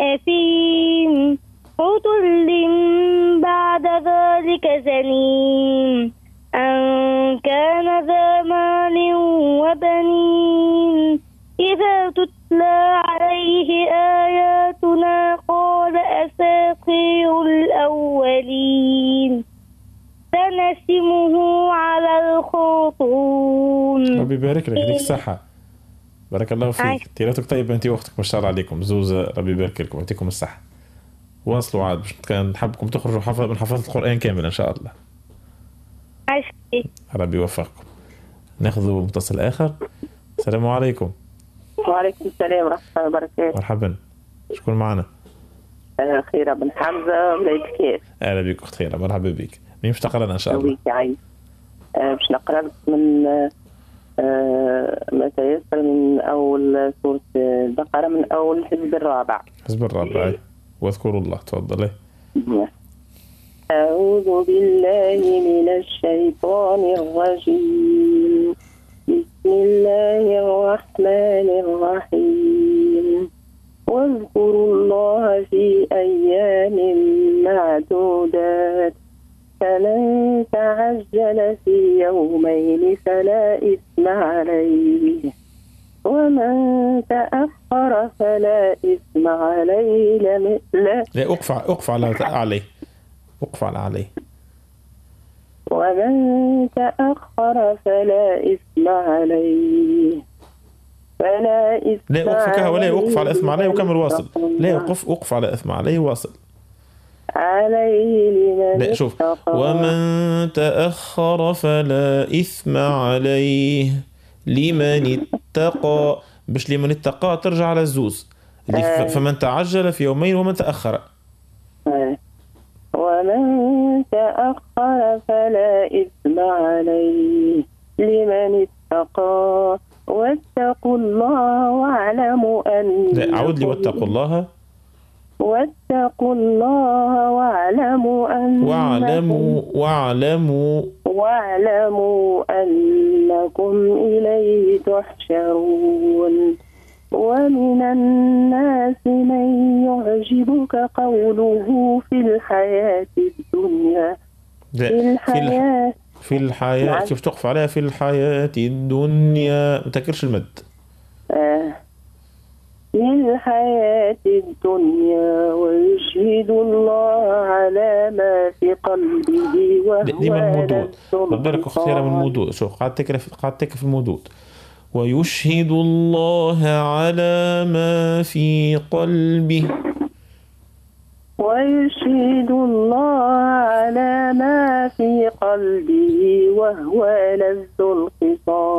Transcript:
أثيم عتل بعد ذلك زنيم أن كان ذا مال وبنين إذا تتلى عليه آياتنا قال أساطير الأولين سنسمه على الخرطوم. ربي يبارك لك، يديك الصحة، بارك الله فيك. تيراتك طيب انت واختك ما شاء الله عليكم زوز، ربي يبارك لكم ويعطيكم الصحة. واصلوا عاد باش كان نحبكم تخرجوا من حفظ القرآن كامل ان شاء الله. عشتي. ربي يوفقكم. ناخذ متصل آخر. السلام عليكم. وعليكم السلام ورحمة الله وبركاته. مرحبا، شكون معنا؟ خيرة بن حمزة ولاية كاس. أهلا بك أخت خيرة، مرحبا بك. مين باش تقرا لنا إن شاء الله؟ باش نقرا لك من ما تيسر من أول سورة البقرة، من أول الحزب الرابع. الحزب الرابع، واذكروا الله. تفضلي. أعوذ بالله من الشيطان الرجيم. بسم الله الرحمن الرحيم. واذكروا الله في أيام معدودات فمن تعجل في يومين فلا إثم عليه ومن تأخر فلا إثم عليه. لا أقف عليه. ومن تأخر فلا إثم عليه لا أقفكها ولا أقف على إثم عليه وكمل واصل. لا أقف على إثم عليه واصل. عليه لمن لا شوف، ومن تأخر فلا إثم عليه لمن اتقى، باش لمن اتقى ترجع على الزوز. فمن تعجل في يومين ومن تأخر. ومن تأخر فلا إثم عليه لمن اتقى واتقوا الله واعلموا أن. لا عود لي واتقوا الله. واتقوا الله واعلموا أنكم إليه تحشرون. ومن الناس من يعجبك قوله في الحياة الدنيا. في الحياة كيف تقف عليها؟ في الحياة الدنيا، ما تكرش المد. في الحياة الدنيا ويشهد الله على ما في قلبه وهو ديما المودود. بالك اختيار من المودود. شوف قاعد تكرف في المودود. ويشهد الله على ما في قلبه. ويشهد الله على ما في قلبه وهو لذ الخصام.